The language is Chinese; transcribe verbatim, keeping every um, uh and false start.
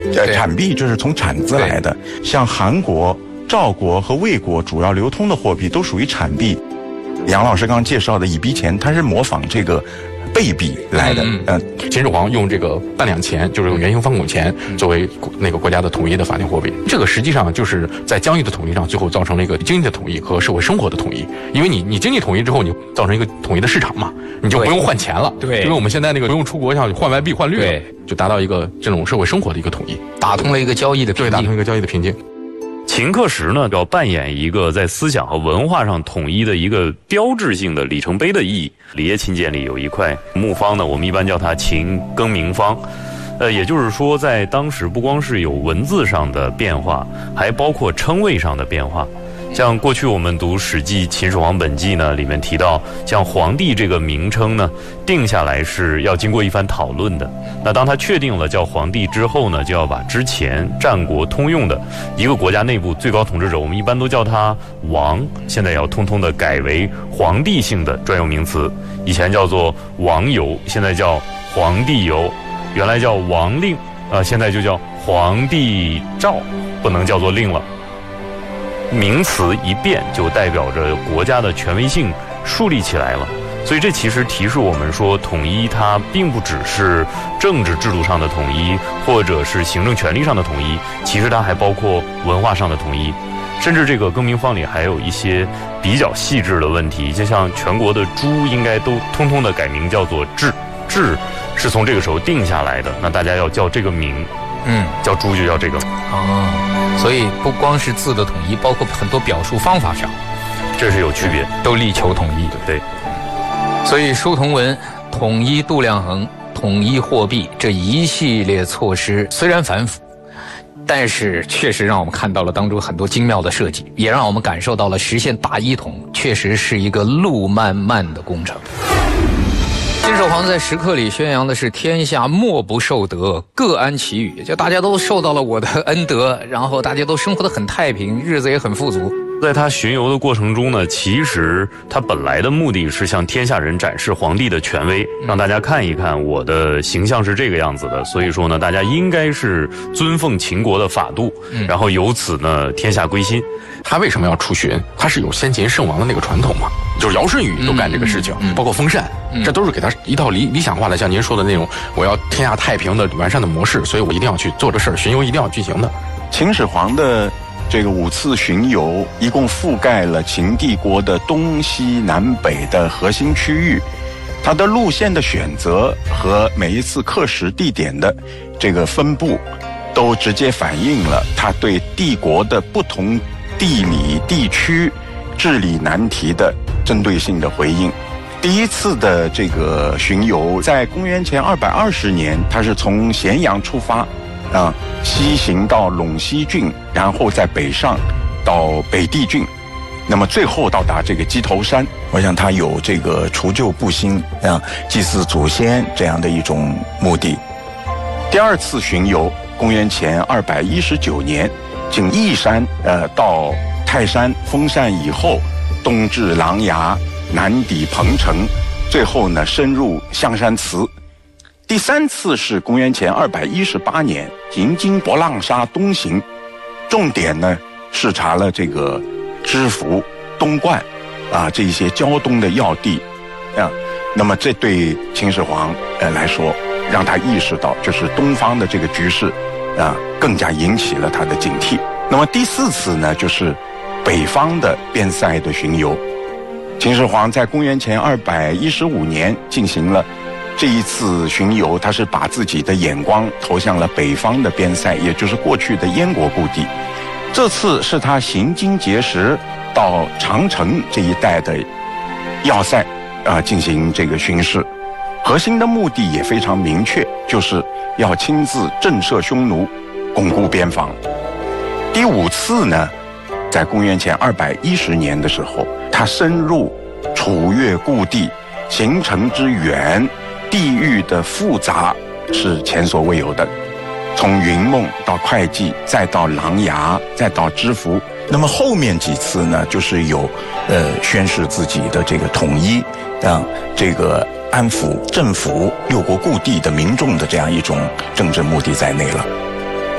呃，产币就是从产字来的。像韩国、赵国和魏国主要流通的货币都属于产币。杨老师刚刚介绍的以币钱，它是模仿这个贝币来的。嗯， 嗯秦始皇用这个半两钱，就是用圆形方孔钱作为那个国家的统一的法定货币。这个实际上就是在疆域的统一上，最后造成了一个经济的统一和社会生活的统一。因为你你经济统一之后，你造成一个统一的市场嘛，你就不用换钱了。 对， 因为我们现在那个不用出国，像换外币换率，对，就达到一个这种社会生活的一个统一， 打通了一个交易的瓶颈。 对，打通一个交易的瓶颈。 秦刻石呢，要扮演一个在思想和文化上统一的一个标志性的里程碑的意义。里耶秦简里有一块木方呢，我们一般叫它秦更名方。呃，也就是说，在当时不光是有文字上的变化，还包括称谓上的变化。像过去我们读《史记·秦始皇本纪》呢，里面提到，像皇帝这个名称呢，定下来是要经过一番讨论的。那当他确定了叫皇帝之后呢，就要把之前战国通用的一个国家内部最高统治者，我们一般都叫他王，现在要通通的改为皇帝性的专有名词。以前叫做王游，现在叫皇帝游；原来叫王令，呃，现在就叫皇帝诏，不能叫做令了。名词一变，就代表着国家的权威性树立起来了。所以这其实提示我们说，统一它并不只是政治制度上的统一，或者是行政权力上的统一，其实它还包括文化上的统一。甚至这个更名方里还有一些比较细致的问题，就像全国的猪应该都通通的改名叫做雉，雉是从这个时候定下来的，那大家要叫这个名， 嗯， 叫猪就叫这个。 哦，所以不光是字的统一，包括很多表述方法上， 这是有区别， 都力求统一。 对， 所以书同文、统一度量衡、统一货币这一系列措施虽然繁复，但是确实让我们看到了当中很多精妙的设计，也让我们感受到了实现大一统确实是一个路漫漫的工程。秦始皇在时刻里宣扬的是天下莫不受德，各安其语，就大家都受到了我的恩德，然后大家都生活得很太平，日子也很富足。 在他巡游的过程中呢，其实他本来的目的是向天下人展示皇帝的权威，让大家看一看我的形象是这个样子的。所以说呢，大家应该是尊奉秦国的法度，然后由此呢，天下归心。 他为什么要出巡？他是有先秦圣王的那个传统嘛，就是尧舜禹都干这个事情，嗯嗯、包括封禅，嗯、这都是给他一套理理想化的，像您说的那种，我要天下太平的完善的模式，所以我一定要去做这事儿，巡游一定要进行的。 秦始皇的这个五次巡游，一共覆盖了秦帝国的东西南北的核心区域，它的路线的选择和每一次刻石地点的这个分布，都直接反映了他对帝国的不同地理地区治理难题的针对性的回应。第一次的这个巡游在公元前二百二十年，它是从咸阳出发，啊，西行到陇西郡，然后再北上到北地郡，那么最后到达这个鸡头山。我想它有这个除旧布新啊，祭祀祖先这样的一种目的。第二次巡游，公元前二百一十九年，经义山，呃，到泰山封禅以后，东至琅琊，南抵彭城，最后呢深入象山祠。第三次是公元前二百一十八年，行经博浪沙东行，重点呢视察了这个知府、东莞啊这一些胶东的要地啊。那么这对秦始皇呃来说，让他意识到就是东方的这个局势啊，更加引起了他的警惕。那么第四次呢，就是北方的边塞的巡游。秦始皇在公元前二百一十五年进行了这一次巡游，他是把自己的眼光投向了北方的边塞，也就是过去的燕国故地。这次是他行经碣石到长城这一带的要塞啊、呃、进行这个巡视，核心的目的也非常明确，就是要亲自震慑匈奴，巩固边防。第五次呢，在公元前二百一十年的时候，他深入楚越故地，行程之远，地域的复杂是前所未有的。从云梦到会稽，再到琅琊，再到知府。那么后面几次呢，就是有呃宣示自己的这个统一，让这个安抚政府六国故地的民众的这样一种政治目的在内了。